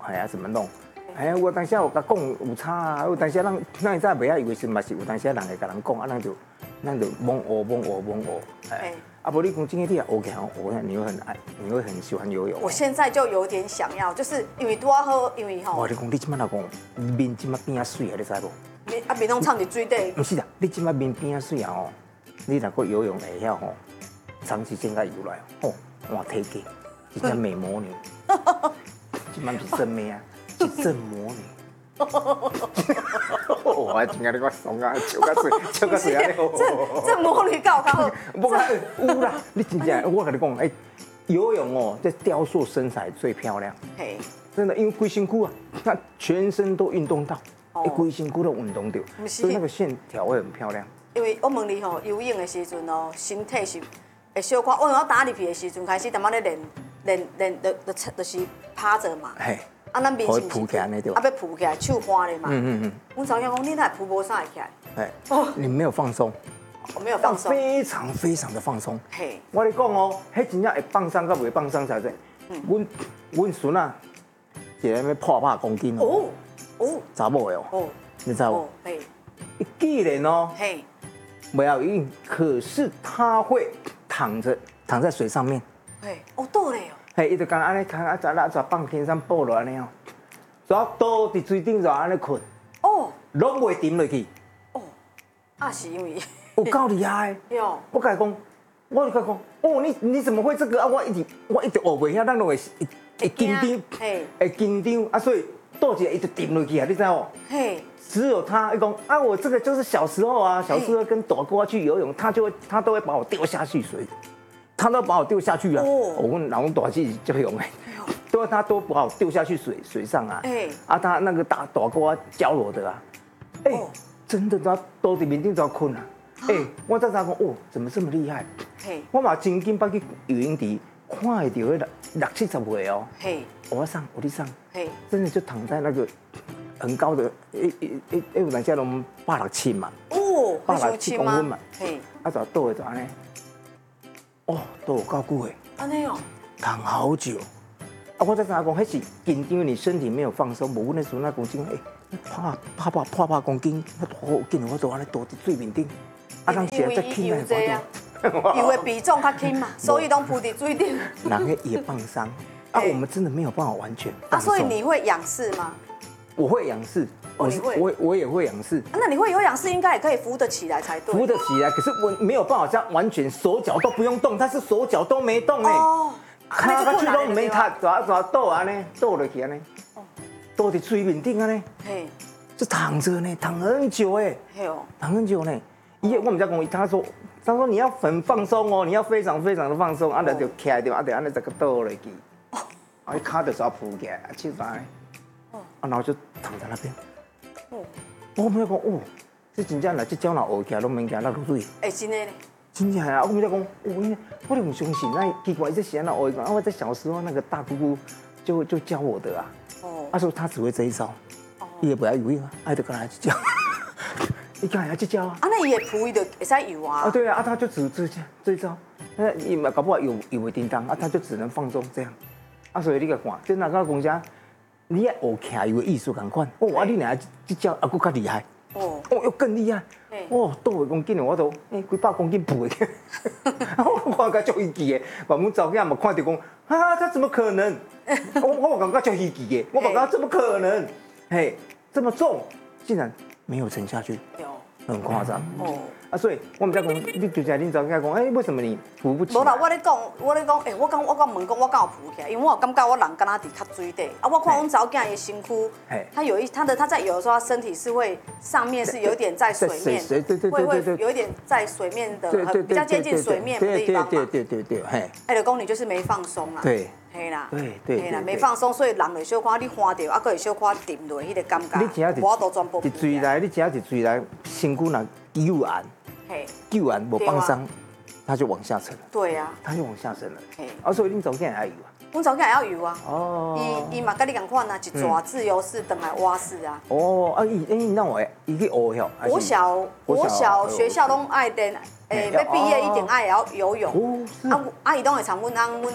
哎呀怎么弄？哎，我当时有甲讲有差啊，有当时咱会早袂晓以为是嘛是有当时人会甲人讲啊，咱就懵学，哎，啊不你讲今天你也学起来，我看你会很喜欢游泳。 我现在就有点想要，就是因为拄啊好，因为吼， 我你讲你即摆来讲面即摆变啊水啊，你知无？ 面拢藏伫水底。 不是啦，你即摆面变啊水啊吼，你若个游泳会晓吼，长时间甲游来吼，换体格，一只美魔女，即摆是真美啊，是真魔女。我还真甲你讲爽啊，笑到水啊！ 这魔女搞好。 不过有啦，你真正我跟你讲，游泳哦，在雕塑身材最漂亮。嘿，真的，因为规身躯啊，他全身都运动到，规身躯都运动到，所以那个线条会很漂亮。 因为我问你吼，游泳的时阵哦，身体是会小可，我打入去的时阵开始，淡薄咧练，就是趴着嘛。嘿。啊，咱面是浮起来那对吧？ 啊，要浮起来，手花咧嘛。阮早讲你哪浮无啥会起来？哎，哦， 你没有放松。 我没有放松。 非常非常的放松。嘿，我跟你讲哦，迄真正会放松，甲袂放松才对。阮孙啊，一个要破百公斤哦。查某的哦。你知道不？嘿。既然哦，嘿，没有运，可是他会躺在水上面。 嘿，倒咧哦。 嘿，伊就讲安尼，看啊，再放天上抱落安尼哦，然后倒伫水顶就安尼困，哦，拢袂沉落去， 哦，啊是因为有够厉害的， 哟， 我甲伊讲，我就甲伊讲，哦，你怎么会这个啊？我一直学袂晓，咱都会紧张，会紧张啊，所以倒一下伊就沉落去啊，你知道无？嘿，只有他一讲啊，我这个就是小时候啊，小时候跟大哥去游泳，他都会把我丢下去水。他都把我丢下去啊！我问老公大姐就勇哎，他都把我丢下去水上啊！他那个大哥教我的啊！真的他都伫面顶就困啊！我才知讲哦，怎么这么厉害？我嘛真紧捌去游泳池看会到迄60、70岁哦，我你上，真的就躺在那个很高的有当时拢167嘛，167公分嘛，就倒就安尼。哦，都有够久的， 安尼哦， 躺好久。啊，我在跟他讲，迄是紧张，你身体没有放松，无阮那时候那公斤，破百公斤，我紧我都安尼倒伫水面顶，啊，人现在轻来多，游的比重较轻嘛，所以拢浮伫水顶。 人迄也放松，啊，我们真的没有办法完全放松。 所以你会仰视吗？ 我会仰视，我也会仰视。 那你会有仰视，应该也可以扶得起来才对。 扶得起来，可是我没有办法这样完全手脚都不用动，但是手脚都没动哎。哦。脚去都没踏，抓倒安尼，倒落去安尼。哦。倒伫水面顶安尼。嘿。就躺着呢，躺很久哎。嘿哦。躺很久呢。我们家公他说你要很放松哦，你要非常非常的放松，啊，就起来对吧？啊，就安尼这个倒落去。哦。啊，脚就是要扶起来，手安尼。啊，然后就躺在那边。我朋友讲，哦，这真正来这鸟若学起来，拢免惊落水。 真的呢？ 真正啊！我朋友讲，我就不相信，那奇怪，这是安怎学的？啊，我在小时候那个大姑姑就教我的啊。哦。他说他只会这一招，伊也不爱游泳啊，爱就跟他去教。你干啥去教啊？ 啊，那伊会浮，伊就会使游啊。 啊，对啊，他就只这一招，那伊搞不好游袂叮当，啊，他就只能放松这样。啊，所以你个看，就那个公家。你要学骑游的艺术同款，啊！你俩这招还佫较厉害，又更厉害，倒1公斤的我都几百公斤浮的，我感觉足稀奇的，我们早间嘛看到讲，他怎么可能？我感觉足稀奇的，我感觉怎么可能？嘿，这么重，竟然没有沉下去，很夸张。啊，所以我们在讲，你就在恁早间讲，为什么你浮不起来？ 无啦，我咧讲，我讲问讲，我敢有浮起来？因为我有感觉我人敢若伫较水底。啊，我看阮早囝的身躯，他在游的时候，他身体是会上面是有一点在水面，会有一点在水面的，比较接近水面的地方嘛。对，嘿。就讲你就是没放松啦。对。嘿啦，对啦，没放松，所以人会小可你滑掉，啊，佫会小可沉落迄个感觉，我都全部。 伫水内，你只要伫水内，身躯若游完，游完无放松，它就往下沉了。对呀，它就往下沉了。啊，所以恁早囝也要游啊。阮早囝也要游啊。哦。伊嘛甲你共款啊，一抓自由式等来蛙式啊。 哦，啊，伊那会，伊去学哟。 国小学校拢爱练。要毕业一定爱也要游泳。伊拢会参阮